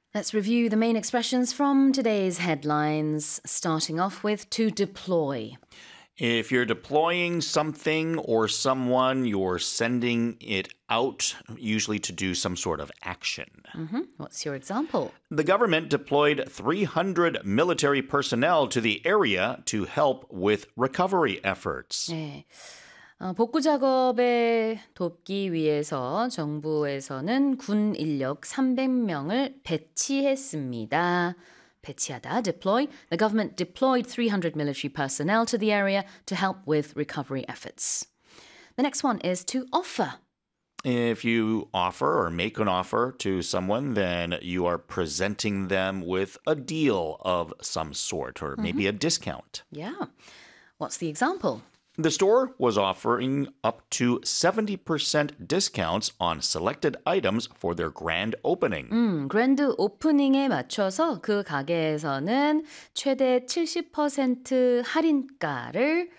Let's review the main expressions from today's headlines, starting off with to deploy. If you're deploying something or someone, you're sending it out, usually to do some sort of action. What's your example? The government deployed 300 military personnel to the area to help with recovery efforts. 네. 복구 작업에 돕기 위해서 정부에서는 군 인력 300명을 배치했습니다. 배치하다, deploy. The government deployed 300 military personnel to the area to help with recovery efforts. The next one is to offer. If you offer or make an offer to someone, then you are presenting them with a deal of some sort or maybe a discount. Yeah. What's the example? The store was offering up to 70% discounts on selected items for their grand opening. 그랜드 오프닝에 맞춰서 그 가게에서는 최대 70% 할인가를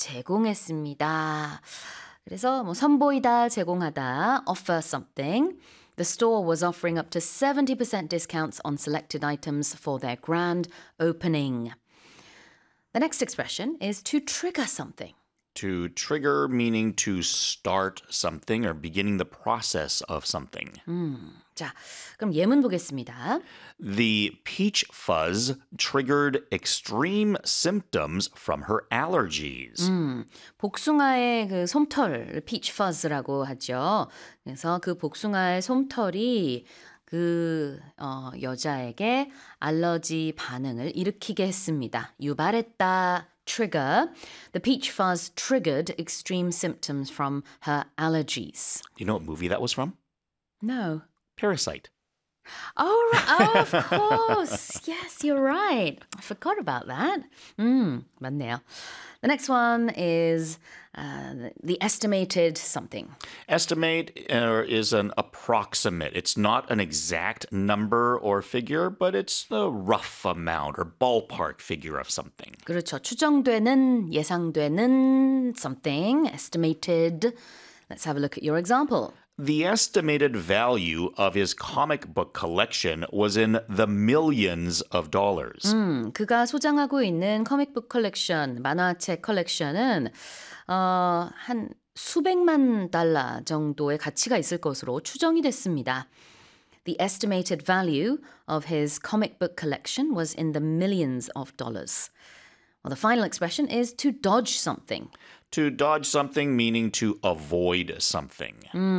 제공했습니다. 그래서 선보이다, 제공하다, offer something. The store was offering up to 70% discounts on selected items for their grand opening. The next expression is to trigger something. To trigger meaning to start something or beginning the process of something. 자, 그럼 예문 보겠습니다. The peach fuzz triggered extreme symptoms from her allergies. 복숭아의 그 솜털, peach fuzz라고 하죠. 그래서 그 복숭아의 솜털이 그 여자에게 알러지 반응을 일으키게 했습니다. 유발했다. Trigger. The peach fuzz triggered extreme symptoms from her allergies. You know what movie that was from? No. Parasite. Oh, of course. Yes, you're right. I forgot about that. 맞네요. The next one is the estimated something. Estimate is an approximate. It's not an exact number or figure, but it's a rough amount or ballpark figure of something. 그렇죠. 추정되는, 예상되는 something, estimated. Let's have a look at your example. The estimated value of his comic book collection was in the millions of dollars. 그가 소장하고 있는 코믹북 컬렉션, 만화책 컬렉션은 한 수백만 달러 정도의 가치가 있을 것으로 추정이 됐습니다. The estimated value of his comic book collection was in the millions of dollars. Well, the final expression is to dodge something. To dodge something meaning to avoid something.